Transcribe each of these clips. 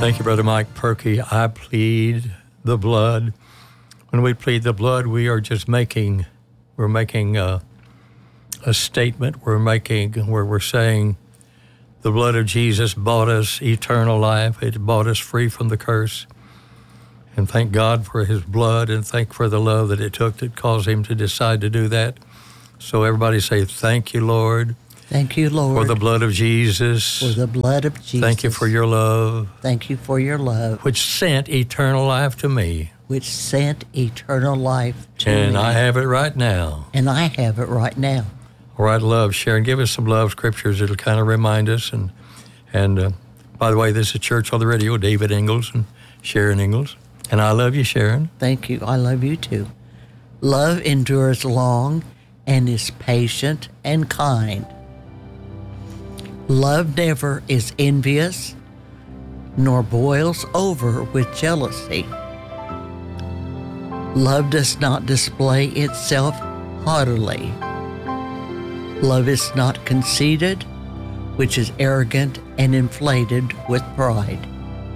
Thank you, Brother Mike Perky. I plead the blood. When we plead the blood, we are just making a statement. Where we're saying the blood of Jesus bought us eternal life. It bought us free from the curse. And thank God for his blood, and thank for the love that it took that caused him to decide to do that. So everybody say, thank you, Lord. Thank you, Lord. For the blood of Jesus. For the blood of Jesus. Thank you for your love. Thank you for your love. Which sent eternal life to me. Which sent eternal life to me. And I have it right now. And I have it right now. All right, love. Sharon, give us some love scriptures. It'll kind of remind us. And by the way, this is Church on the Radio, David Ingalls and Sharon Ingalls. And I love you, Sharon. Thank you. I love you too. Love endures long and is patient and kind. Love never is envious, nor boils over with jealousy. Love does not display itself haughtily. Love is not conceited, which is arrogant and inflated with pride.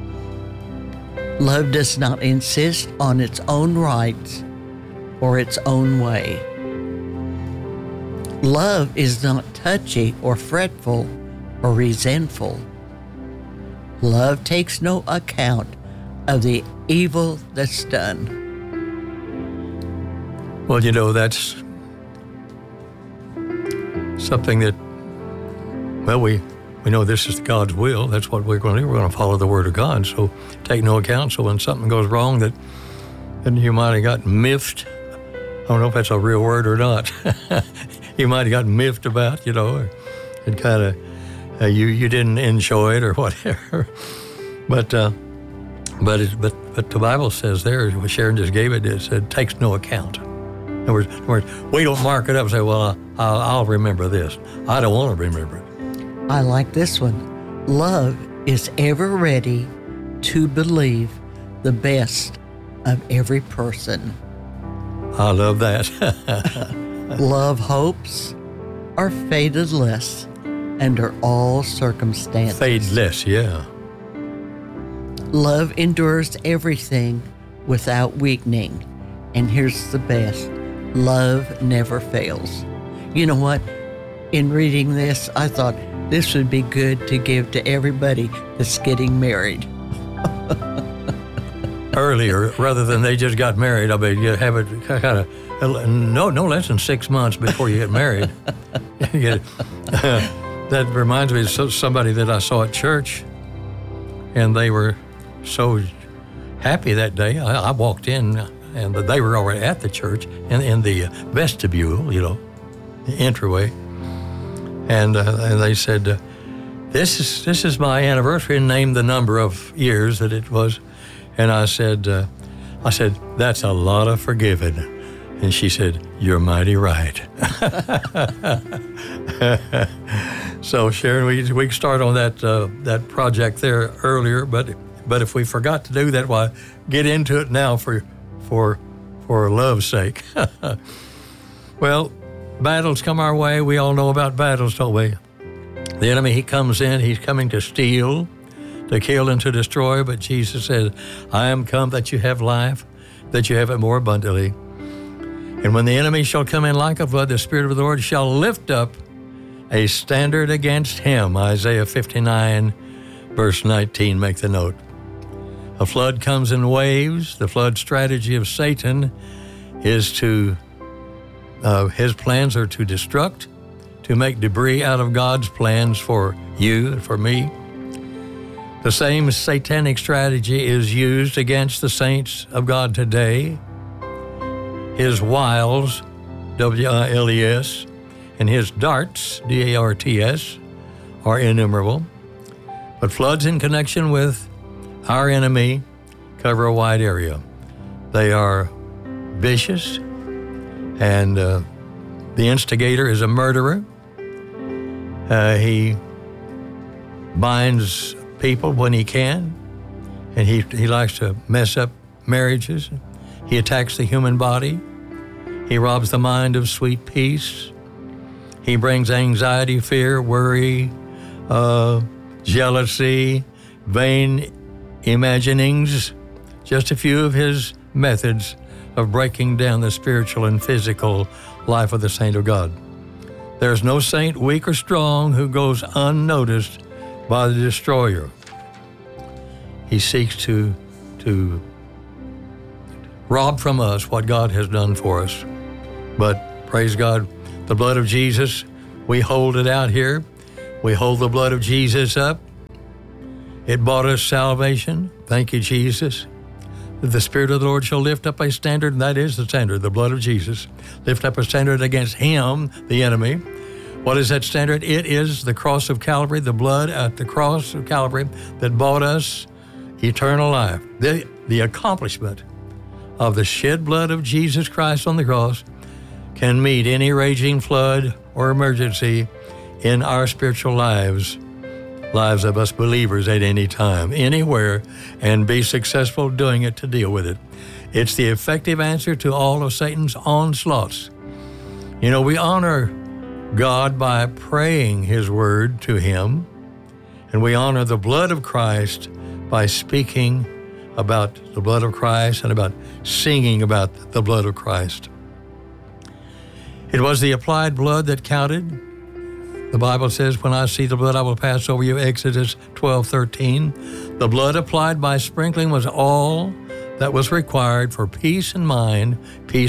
Love does not insist on its own rights or its own way. Love is not touchy or fretful or resentful. Love takes no account of the evil that's done. Well, you know, that's something that, well, we know this is God's will. That's what we're going to do. We're going to follow the Word of God. So take no account. So when something goes wrong that you might have got miffed, I don't know if that's a real word or not. You might have got miffed about, and kind of, you didn't enjoy it or whatever, but the Bible says there, what Sharon just gave it said takes no account. In other words, we don't mark it up and say, well, I'll remember this. I don't want to remember it. I like this one. Love is ever ready to believe the best of every person. I love that. Love hopes are fadeless under all circumstances. Fadeless, yeah. Love endures everything without weakening. And here's the best. Love never fails. You know what? In reading this, I thought this would be good to give to everybody that's getting married. Earlier, rather than they just got married, I mean, you have it kind of, no less than 6 months before you get married. That reminds me of somebody that I saw at church, and they were so happy that day. I walked in, and they were already at the church in the vestibule, the entryway, and they said, "This is my anniversary," and named the number of years that it was, and I said, "That's a lot of forgiving," and she said, "You're mighty right." So Sharon, we can start on that project there earlier, but if we forgot to do that, why get into it now for love's sake. Well, battles come our way. We all know about battles, don't we? The enemy, he comes in. He's coming to steal, to kill, and to destroy. But Jesus said, "I am come that you have life, that you have it more abundantly. And when the enemy shall come in like a flood, the Spirit of the Lord shall lift up a standard against him." Isaiah 59, verse 19, make the note. A flood comes in waves. The flood strategy of Satan is his plans are to destruct, to make debris out of God's plans for you and for me. The same satanic strategy is used against the saints of God today. His wiles, W-I-L-E-S, and his darts, D-A-R-T-S, are innumerable. But floods in connection with our enemy cover a wide area. They are vicious, and the instigator is a murderer. He binds people when he can, and he likes to mess up marriages. He attacks the human body. He robs the mind of sweet peace. He brings anxiety, fear, worry, jealousy, vain imaginings, just a few of his methods of breaking down the spiritual and physical life of the saint of God. There's no saint, weak or strong, who goes unnoticed by the destroyer. He seeks to rob from us what God has done for us. But praise God, the blood of Jesus, we hold it out here. We hold the blood of Jesus up. It bought us salvation. Thank you, Jesus. The Spirit of the Lord shall lift up a standard, and that is the standard, the blood of Jesus. Lift up a standard against him, the enemy. What is that standard? It is the cross of Calvary, the blood at the cross of Calvary that bought us eternal life. The accomplishment of the shed blood of Jesus Christ on the cross can meet any raging flood or emergency in our spiritual lives of us believers at any time, anywhere, and be successful doing it to deal with it. It's the effective answer to all of Satan's onslaughts. You know, we honor God by praying his word to him, and we honor the blood of Christ by speaking about the blood of Christ and about singing about the blood of Christ. It was the applied blood that counted. The Bible says, when I see the blood, I will pass over you, Exodus 12:13. The blood applied by sprinkling was all that was required for peace of mind,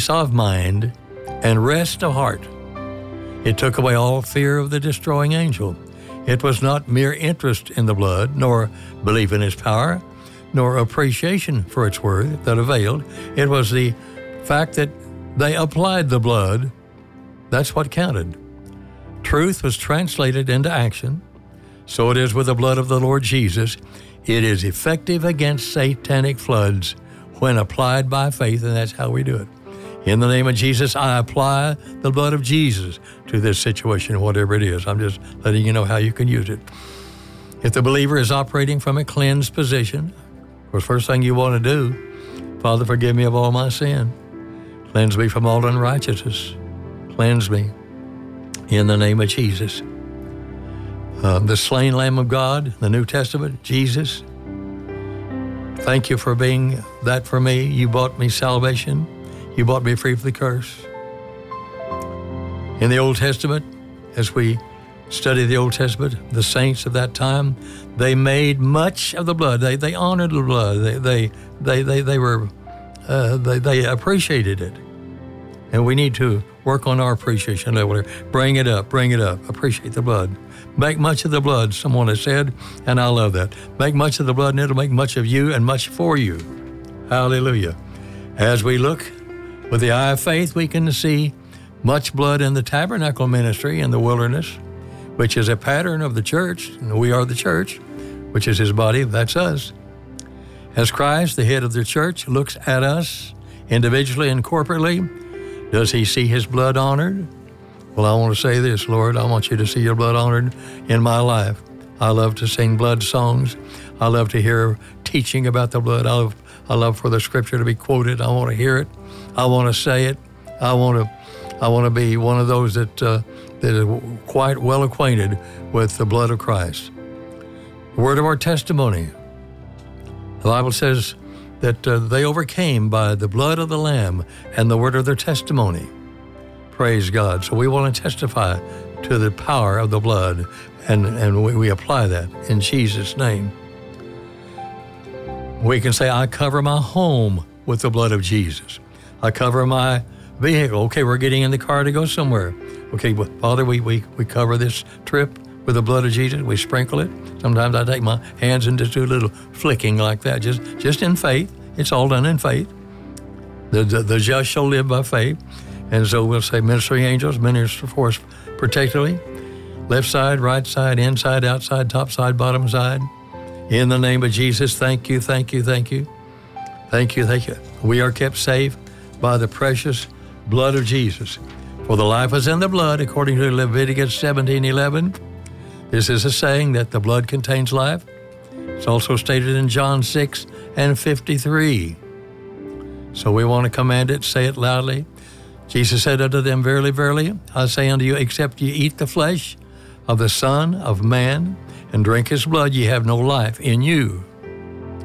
and rest of heart. It took away all fear of the destroying angel. It was not mere interest in the blood, nor belief in its power, nor appreciation for its worth that availed. It was the fact that they applied the blood. That's what counted. Truth was translated into action. So it is with the blood of the Lord Jesus. It is effective against satanic floods when applied by faith, and that's how we do it. In the name of Jesus, I apply the blood of Jesus to this situation, whatever it is. I'm just letting you know how you can use it. If the believer is operating from a cleansed position, of course, first thing you want to do, Father, forgive me of all my sin. Cleanse me from all unrighteousness. Cleanse me in the name of Jesus. The slain Lamb of God, the New Testament, Jesus. Thank you for being that for me. You bought me salvation. You bought me free from the curse. In the Old Testament, as we study the Old Testament, the saints of that time, they made much of the blood. They honored the blood. They appreciated it. And we need to work on our appreciation level. Bring it up. Appreciate the blood. Make much of the blood, someone has said, and I love that. Make much of the blood, and it'll make much of you and much for you. Hallelujah. As we look with the eye of faith, we can see much blood in the tabernacle ministry in the wilderness, which is a pattern of the church, and we are the church, which is his body, that's us. As Christ, the head of the church, looks at us individually and corporately, does he see his blood honored? Well, I want to say this, Lord, I want you to see your blood honored in my life. I love to sing blood songs. I love to hear teaching about the blood. I love for the scripture to be quoted. I want to hear it. I want to say it. I want to be one of those that is quite well acquainted with the blood of Christ. The word of our testimony. The Bible says that they overcame by the blood of the Lamb and the word of their testimony. Praise God. So we want to testify to the power of the blood, and we apply that in Jesus' name. We can say, I cover my home with the blood of Jesus. I cover my vehicle. Okay, we're getting in the car to go somewhere. Okay, well, Father, we cover this trip with the blood of Jesus. We sprinkle it. Sometimes I take my hands and just do a little flicking like that, just in faith. It's all done in faith. The just shall live by faith. And so we'll say, ministering angels, minister for us protectively. Left side, right side, inside, outside, top side, bottom side. In the name of Jesus, thank you, thank you, thank you. Thank you, thank you. We are kept safe by the precious blood of Jesus. For the life is in the blood, according to Leviticus 17:11. This is a saying that the blood contains life. It's also stated in John 6:53. So we want to command it, say it loudly. Jesus said unto them, Verily, verily, I say unto you, except ye eat the flesh of the Son of Man and drink his blood, ye have no life in you.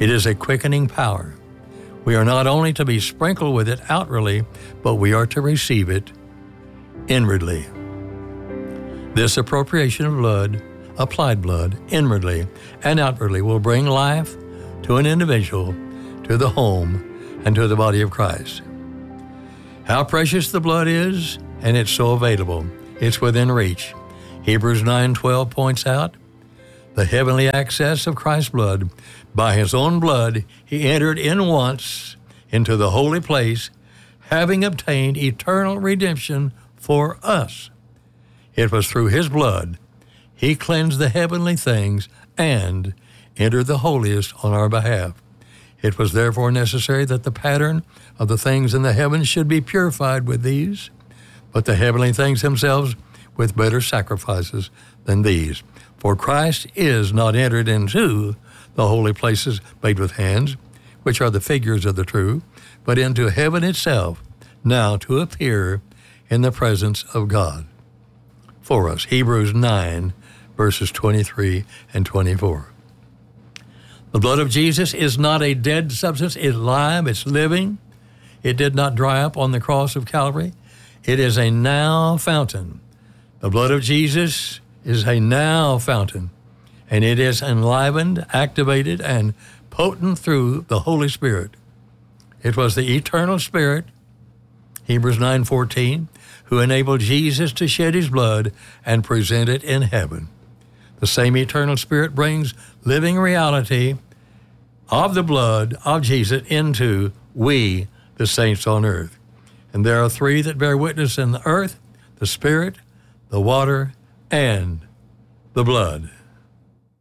It is a quickening power. We are not only to be sprinkled with it outwardly, but we are to receive it inwardly. This appropriation of blood, applied blood, inwardly and outwardly, will bring life to an individual, to the home, and to the body of Christ. How precious the blood is, and it's so available. It's within reach. Hebrews 9:12 points out the heavenly access of Christ's blood. By his own blood, he entered in once into the holy place, having obtained eternal redemption for us. It was through his blood he cleansed the heavenly things and entered the holiest on our behalf. It was therefore necessary that the pattern of the things in the heavens should be purified with these, but the heavenly things themselves with better sacrifices than these. For Christ is not entered into the holy places made with hands, which are the figures of the true, but into heaven itself, now to appear in the presence of God for us. Hebrews 9, verses 23 and 24. The blood of Jesus is not a dead substance. It's live. It's living. It did not dry up on the cross of Calvary. It is a now fountain. The blood of Jesus is a now fountain, and it is enlivened, activated, and potent through the Holy Spirit. It was the eternal Spirit, Hebrews 9:14, who enabled Jesus to shed his blood and present it in heaven. The same eternal Spirit brings living reality of the blood of Jesus into we, the saints on earth. And there are three that bear witness in the earth: the Spirit, the water, and the blood.